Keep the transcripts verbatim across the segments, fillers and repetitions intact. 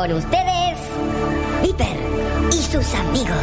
Con ustedes, Viper y sus amigos.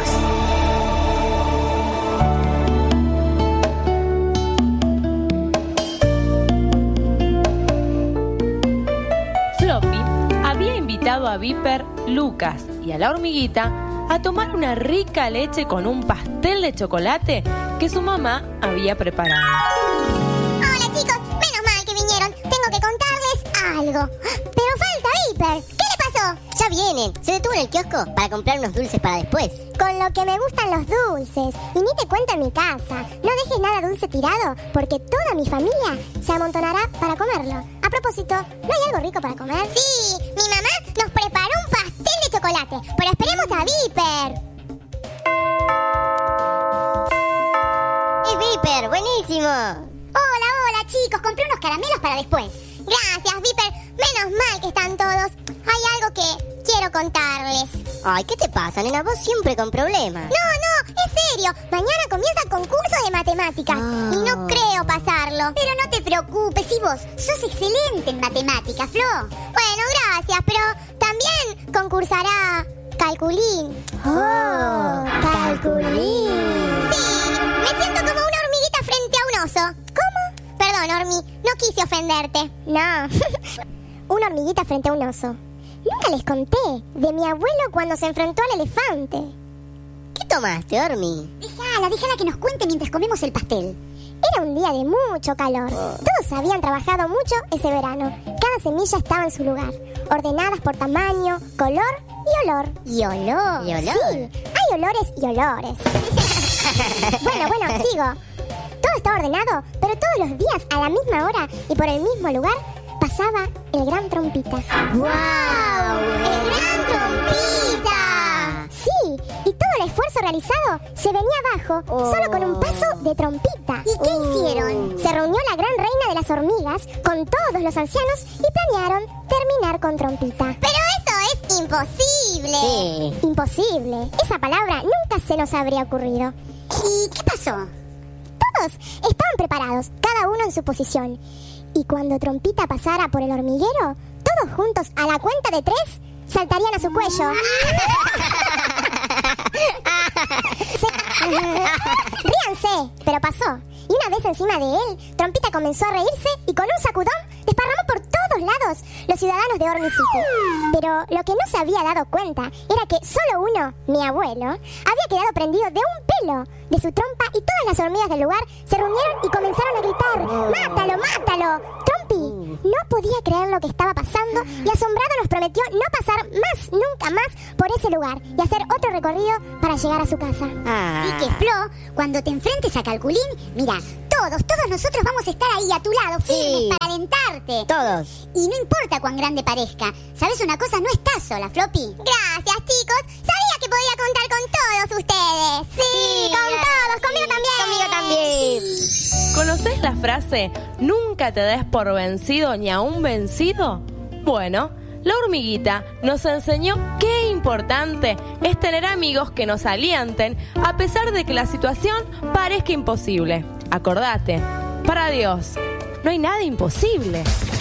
Floppy había invitado a Viper, Lucas y a la hormiguita a tomar una rica leche con un pastel de chocolate que su mamá había preparado. Hola chicos, menos mal que vinieron. Tengo que contarles algo. Pero falta Viper. ¿Qué le pasó? Ya vienen. Se detuvo en el kiosco para comprar unos dulces para después. Con lo que me gustan los dulces. Y ni te cuento en mi casa. No dejes nada dulce tirado, porque toda mi familia se amontonará para comerlo. A propósito, ¿no hay algo rico para comer? Sí, mi mamá nos preparó un pastel de chocolate. Pero esperemos a Viper. ¡Es Viper! ¡Buenísimo! Hola, hola chicos. Compré unos caramelos para después. Gracias, Viper. Menos mal que están todos. Hay algo que quiero contarles. Ay, ¿qué te pasa, nena? Vos siempre con problemas. No, no, es serio. Mañana comienza el concurso de matemáticas. Oh. Y no creo pasarlo. Pero no te preocupes, si vos sos excelente en matemáticas, Flo. Bueno, gracias, pero también concursará Calculín. Oh, Calculín. Sí, me siento como una hormiguita frente a un oso. ¿Cómo? Perdón, Hormi, no quise ofenderte. No, una hormiguita frente a un oso. Nunca les conté de mi abuelo cuando se enfrentó al elefante. ¿Qué tomaste, Hormi? Déjala, déjala que nos cuente mientras comemos el pastel. Era un día de mucho calor. Todos habían trabajado mucho ese verano. Cada semilla estaba en su lugar, ordenadas por tamaño, color y olor. ¿Y olor? ¿Y olor? Sí, hay olores y olores. Bueno, bueno, sigo. Todo estaba ordenado, pero todos los días, a la misma hora y por el mismo lugar, pasaba el gran Trompita. ¡Guau! ¡El gran Trompita! Sí, y todo el esfuerzo realizado se venía abajo, Oh. solo con un paso de Trompita. ¿Y qué Uh. hicieron? Se reunió la gran reina de las hormigas con todos los ancianos y planearon terminar con Trompita. ¡Pero eso es imposible! Sí. Imposible. Esa palabra nunca se nos habría ocurrido. ¿Y qué pasó? Todos estaban preparados, cada uno en su posición. Y cuando Trompita pasara por el hormiguero, todos juntos a la cuenta de tres saltarían a su cuello. Se... Ríanse, pero pasó. Y una vez encima de él, Trompita comenzó a reírse y con un sacudón desparramó por todos lados los ciudadanos de Hormy City. Pero lo que no se había dado cuenta era que solo uno, mi abuelo, había quedado prendido de un pelo de su trompa y todas las hormigas del lugar se reunieron y comenzaron a gritar: ¡Mátalo, mátalo! Trompi no podía creer lo que estaba pasando y asombrado nos prometió no pasar más, nunca más por ese lugar y hacer otro recorrido para llegar a su casa. Ah. Así que, Flo, cuando te enfrentes a Calculín, mira, todos, todos nosotros vamos a estar ahí a tu lado, firmes, Sí. para alentarte. Todos. Y no importa cuán grande parezca. ¿Sabes una cosa? No estás sola, Floppy. Gracias, chicos. Sabía que podía contar con todos ustedes. Sí, con todos. Conmigo también. Conmigo también. ¿Conoces la frase "nunca te des por vencido ni aún vencido"? Bueno, la hormiguita nos enseñó qué importante es tener amigos que nos alienten a pesar de que la situación parezca imposible. Acordate, para Dios, no hay nada imposible.